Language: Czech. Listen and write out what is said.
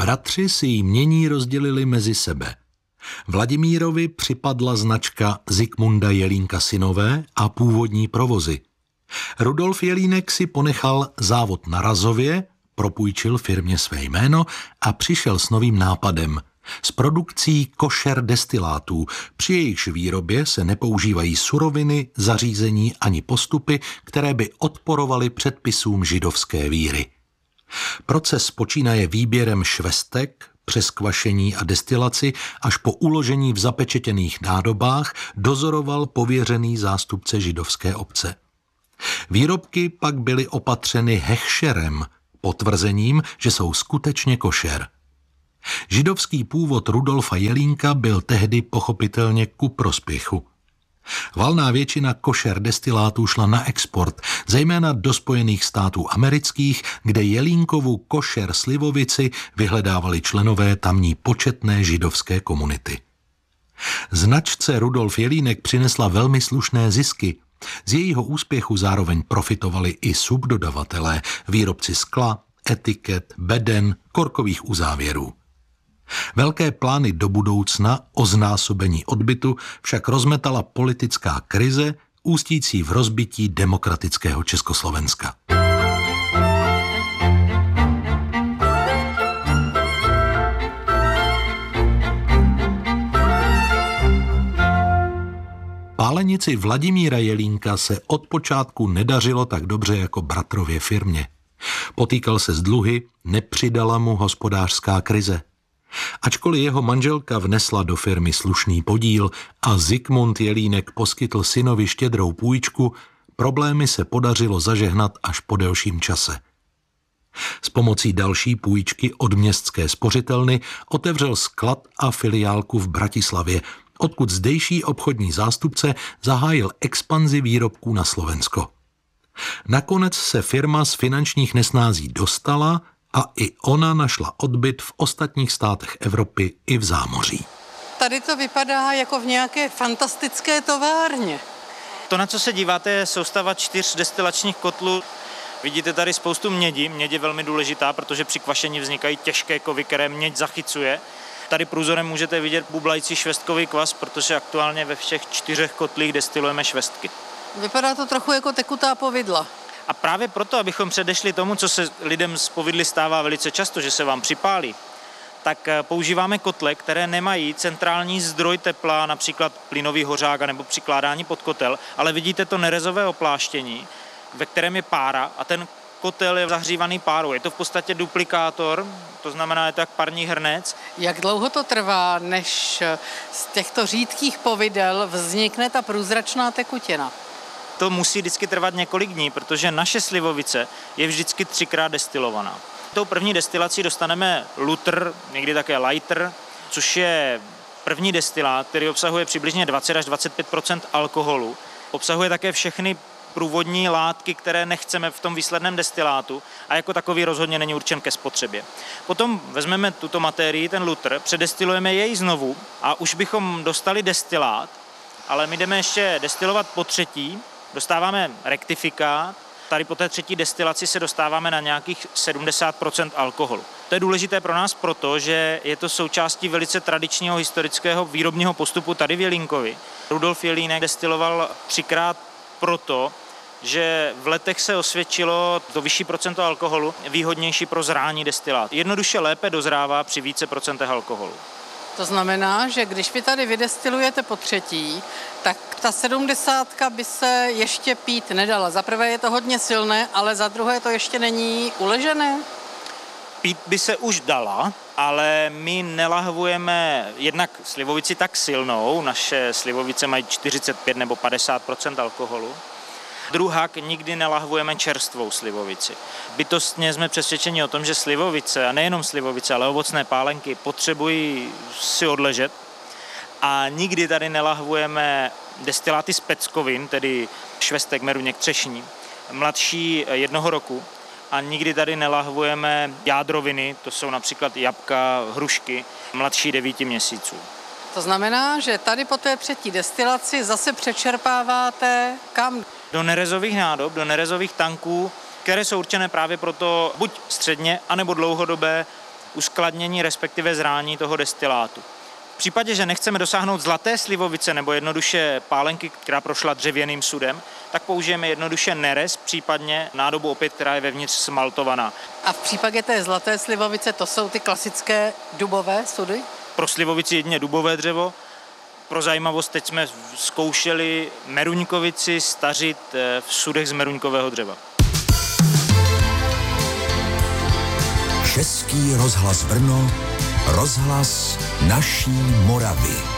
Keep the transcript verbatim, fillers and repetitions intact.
Bratři si ji mění rozdělili mezi sebe. Vladimírovi připadla značka Zikmunda Jelínka synové a původní provozy. Rudolf Jelínek si ponechal závod na Razově, propůjčil firmě své jméno a přišel s novým nápadem. S produkcí košer destilátů, při jejichž výrobě se nepoužívají suroviny, zařízení ani postupy, které by odporovaly předpisům židovské víry. Proces počínaje výběrem švestek, přes kvašení a destilaci až po uložení v zapečetěných nádobách dozoroval pověřený zástupce židovské obce. Výrobky pak byly opatřeny hechšerem, potvrzením, že jsou skutečně košer. Židovský původ Rudolfa Jelínka byl tehdy pochopitelně ku prospěchu. Valná většina košer destilátů šla na export, zejména do Spojených států amerických, kde Jelínkovu košer slivovici vyhledávali členové tamní početné židovské komunity. Značce Rudolf Jelínek přinesla velmi slušné zisky. Z jejího úspěchu zároveň profitovali i subdodavatelé, výrobci skla, etiket, beden, korkových uzávěrů. Velké plány do budoucna o znásobení odbytu však rozmetala politická krize, ústící v rozbití demokratického Československa. Pálenici Vladimíra Jelínka se od počátku nedařilo tak dobře jako bratrově firmě. Potýkal se s dluhy, nepřidala mu hospodářská krize. Ačkoliv jeho manželka vnesla do firmy slušný podíl a Zikmund Jelínek poskytl synovi štědrou půjčku, problémy se podařilo zažehnat až po delším čase. S pomocí další půjčky od městské spořitelny otevřel sklad a filiálku v Bratislavě, odkud zdejší obchodní zástupce zahájil expanzi výrobků na Slovensko. Nakonec se firma z finančních nesnází dostala a i ona našla odbyt v ostatních státech Evropy i v zámoří. Tady to vypadá jako v nějaké fantastické továrně. To, na co se díváte, je soustava čtyř destilačních kotlů. Vidíte tady spoustu mědi. Měď je velmi důležitá, protože při kvašení vznikají těžké kovy, které měď zachycuje. Tady průzorem můžete vidět bublající švestkový kvas, protože aktuálně ve všech čtyřech kotlích destilujeme švestky. Vypadá to trochu jako tekutá povidla. A právě proto, abychom předešli tomu, co se lidem z povidly stává velice často, že se vám připálí, tak používáme kotle, které nemají centrální zdroj tepla, například plynový hořák nebo přikládání pod kotel, ale vidíte to nerezové opláštění, ve kterém je pára a ten kotel je zahřívaný párou. Je to v podstatě duplikátor, to znamená, je to jak parní hrnec. Jak dlouho to trvá, než z těchto řídkých povidel vznikne ta průzračná tekutina? To musí vždycky trvat několik dní, protože naše slivovice je vždycky třikrát destilovaná. Tou první destilací dostaneme lutr, někdy také lighter, což je první destilát, který obsahuje přibližně dvacet až dvacet pět procent alkoholu. Obsahuje také všechny průvodní látky, které nechceme v tom výsledném destilátu a jako takový rozhodně není určen ke spotřebě. Potom vezmeme tuto materii, ten lutr, předestilujeme jej znovu a už bychom dostali destilát, ale my jdeme ještě destilovat po třetí, dostáváme rektifikát, tady po té třetí destilaci se dostáváme na nějakých sedmdesát procent alkoholu. To je důležité pro nás proto, že je to součástí velice tradičního historického výrobního postupu tady v Jelínkovi. Rudolf Jelínek destiloval třikrát proto, že v letech se osvědčilo to vyšší procento alkoholu výhodnější pro zrání destilát. Jednoduše lépe dozrává při více procentech alkoholu. To znamená, že když vy tady vydestilujete po třetí, tak ta sedmdesátka by se ještě pít nedala. Za prvé je to hodně silné, ale za druhé to ještě není uležené. Pít by se už dala, ale my nelahvujeme jednak slivovici tak silnou, naše slivovice mají čtyřicet pět nebo padesát procent alkoholu. Druhak nikdy nelahvujeme čerstvou slivovici. Bytostně jsme přesvědčeni o tom, že slivovice, a nejenom slivovice, ale ovocné pálenky potřebují si odležet a nikdy tady nelahvujeme destiláty z peckovin, tedy švestek, meruněk, třešní, mladší jednoho roku a nikdy tady nelahvujeme jádroviny, to jsou například jabka, hrušky, mladší devíti měsíců. To znamená, že tady po té třetí destilaci zase přečerpáváte kam? Do nerezových nádob, do nerezových tanků, které jsou určené právě pro to buď středně, anebo dlouhodobé uskladnění, respektive zrání toho destilátu. V případě, že nechceme dosáhnout zlaté slivovice nebo jednoduše pálenky, která prošla dřevěným sudem, tak použijeme jednoduše nerez, případně nádobu opět, která je vevnitř smaltovaná. A v případě té zlaté slivovice to jsou ty klasické dubové sudy? Pro slivovici jedině dubové dřevo. Pro zajímavost teď jsme zkoušeli meruňkovici stařit v sudech z meruňkového dřeva. Český rozhlas Brno, rozhlas naší Moravy.